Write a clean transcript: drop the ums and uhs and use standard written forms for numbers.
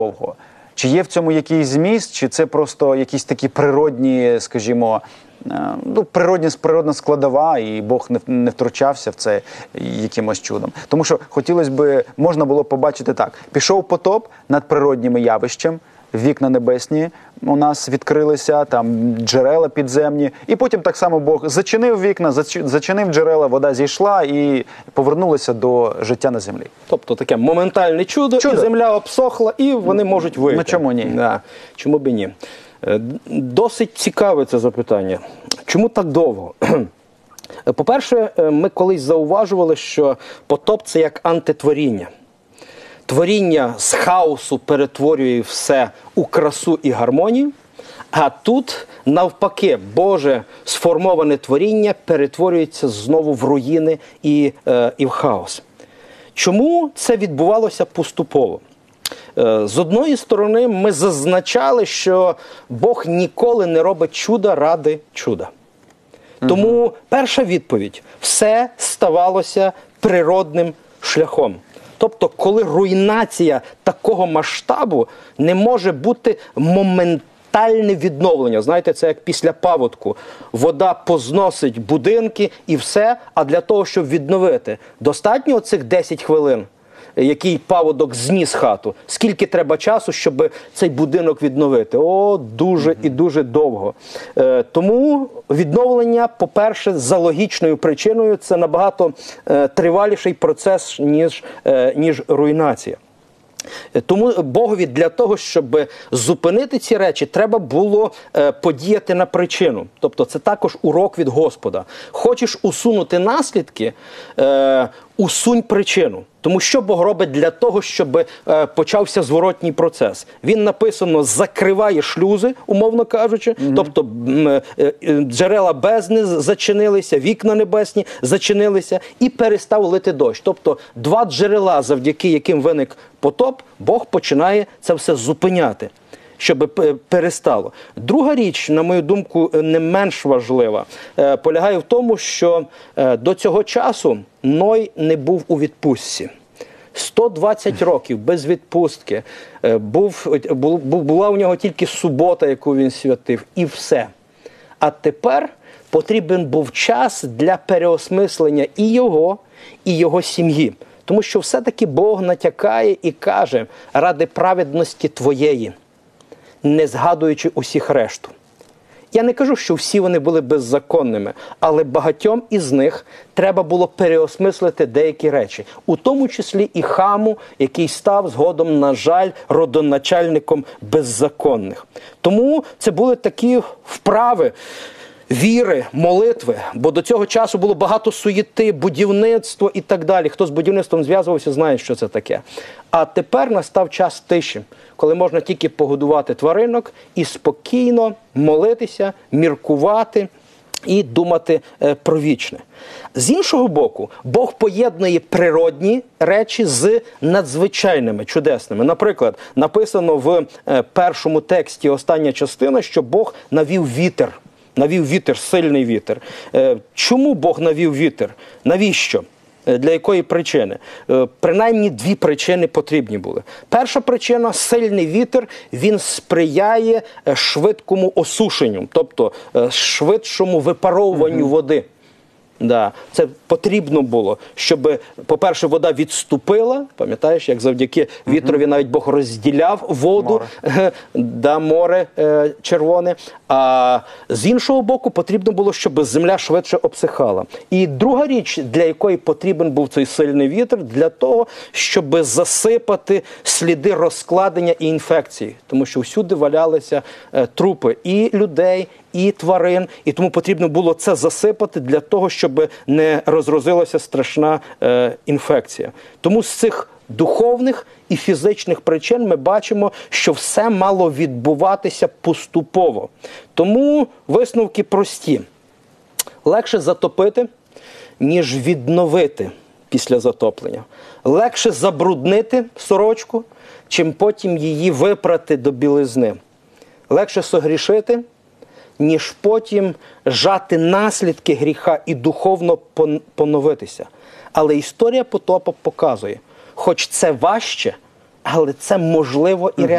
довго. Чи є в цьому якийсь зміст, чи це просто якісь такі природні, скажімо, природна складова, і Бог не втручався в це якимось чудом? Тому що хотілося б, можна було побачити так. Пішов потоп над природнім явищем, вікна небесні у нас відкрилися, там джерела підземні, і потім так само Бог зачинив вікна, зачинив джерела, вода зійшла і повернулася до життя на землі. Тобто таке моментальне чудо, і земля обсохла, і вони можуть вийти. Ну чому ні? Да. Чому б і ні? Досить цікаве це запитання. Чому так довго? По-перше, ми колись зауважували, що потоп – це як антитворіння. Творіння з хаосу перетворює все у красу і гармонію, а тут, навпаки, Боже сформоване творіння перетворюється знову в руїни і в хаос. Чому це відбувалося поступово? З одної сторони, ми зазначали, що Бог ніколи не робить чуда ради чуда. Тому перша відповідь – все ставалося природним шляхом. Тобто, коли руйнація такого масштабу, не може бути моментальне відновлення. Знаєте, це як після паводку. Вода позносить будинки і все, а для того, щоб відновити, достатньо цих 10 хвилин, який паводок зніс хату? Скільки треба часу, щоб цей будинок відновити? О, дуже і дуже довго. Тому відновлення, по-перше, за логічною причиною, це набагато триваліший процес, ніж руйнація. Тому Богові для того, щоб зупинити ці речі, треба було подіяти на причину. Тобто це також урок від Господа. Хочеш усунути наслідки, усунь причину. Тому що Бог робить для того, щоб почався зворотній процес? Він, написано, закриває шлюзи, умовно кажучи, тобто джерела бездни зачинилися, вікна небесні зачинилися і перестав лити дощ. Тобто два джерела, завдяки яким виник потоп, Бог починає це все зупиняти, щоб перестало. Друга річ, на мою думку, не менш важлива, полягає в тому, що до цього часу Ной не був у відпустці. 120 років без відпустки, була у нього тільки субота, яку він святив, і все. А тепер потрібен був час для переосмислення і його сім'ї. Тому що все-таки Бог натякає і каже: ради праведності твоєї, не згадуючи усіх решту. Я не кажу, що всі вони були беззаконними, але багатьом із них треба було переосмислити деякі речі. У тому числі і Хаму, який став згодом, на жаль, родоначальником беззаконних. Тому це були такі вправи віри, молитви, бо до цього часу було багато суєти, будівництво і так далі. Хто з будівництвом зв'язувався, знає, що це таке. А тепер настав час тиші, коли можна тільки погодувати тваринок і спокійно молитися, міркувати і думати про вічне. З іншого боку, Бог поєднує природні речі з надзвичайними, чудесними. Наприклад, написано в першому тексті, остання частина, що Бог навів вітер. Навів вітер, сильний вітер. Чому Бог навів вітер? Навіщо? Для якої причини? Принаймні дві причини потрібні були. Перша причина – сильний вітер, він сприяє швидкому осушенню, тобто швидшому випаровуванню води. Да. Це потрібно було, щоб, по-перше, вода відступила, пам'ятаєш, як завдяки вітрові навіть Бог розділяв воду, море червоне, а з іншого боку потрібно було, щоб земля швидше обсихала. І друга річ, для якої потрібен був цей сильний вітер, для того, щоб засипати сліди розкладення і інфекції, тому що всюди валялися трупи і людей, і тварин, і тому потрібно було це засипати для того, щоб не розрозилася страшна інфекція. Тому з цих духовних і фізичних причин ми бачимо, що все мало відбуватися поступово. Тому висновки прості. Легше затопити, ніж відновити після затоплення. Легше забруднити сорочку, чим потім її випрати до білизни. Легше согрішити, ніж потім жати наслідки гріха і духовно поновитися. Але історія потопу показує, хоч це важче, але це можливо і реально.